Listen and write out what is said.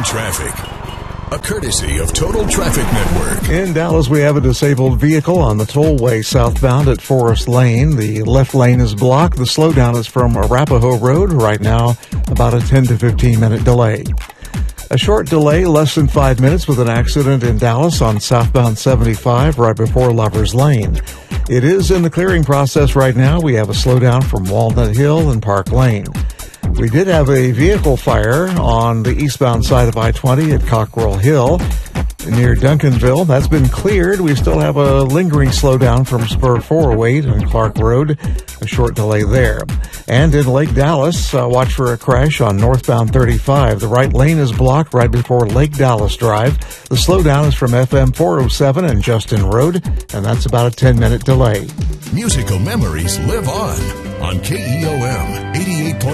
KEOM traffic. A courtesy of Total Traffic Network. In Dallas, we have a disabled vehicle on the tollway southbound at Forest Lane. The left lane is blocked. The slowdown is from Arapahoe Road. Right now, about a 10 to 15 minute delay. A short delay, less than 5 minutes, with an accident in Dallas on southbound 75 right before Lover's Lane. It is in the clearing process right now. We have a slowdown from Walnut Hill and Park Lane. We did have a vehicle fire on the eastbound side of I-20 at Cockrell Hill near Duncanville. That's been cleared. We still have a lingering slowdown from Spur 408 on Clark Road, a short delay there. And in Lake Dallas, watch for a crash on northbound 35. The right lane is blocked right before Lake Dallas Drive. The slowdown is from FM 407 and Justin Road, and that's about a 10-minute delay. Musical memories live on KEOM 88.